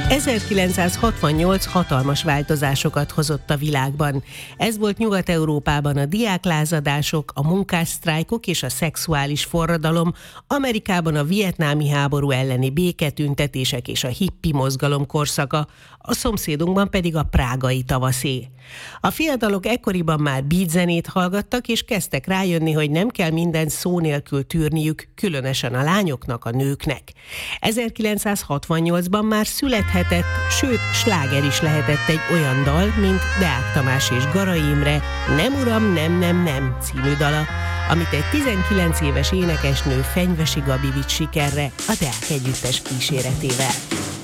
1968 hatalmas változásokat hozott a világban. Ez volt Nyugat-Európában a diáklázadások, a munkássztrájkok és a szexuális forradalom, Amerikában a vietnámi háború elleni béketüntetések és a hippi mozgalom korszaka, a szomszédunkban pedig a prágai tavaszé. A fiatalok ekkoriban már beatzenét hallgattak, és kezdtek rájönni, hogy nem kell mindent szó nélkül tűrniük, különösen a lányoknak, a nőknek. 1968-ban már születhetett, sőt, sláger is lehetett egy olyan dal, mint Deák Tamás és Garai Imre Nem uram, nem, nem, nem című dala, amit egy 19 éves énekesnő, Fenyvesi Gabi vitt sikerre a Deák együttes kíséretével.